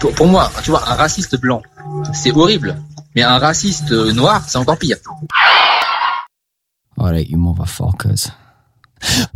pour moi, tu vois, un raciste blanc, c'est horrible. Mais un raciste noir, c'est encore pire. Alright, you motherfuckers.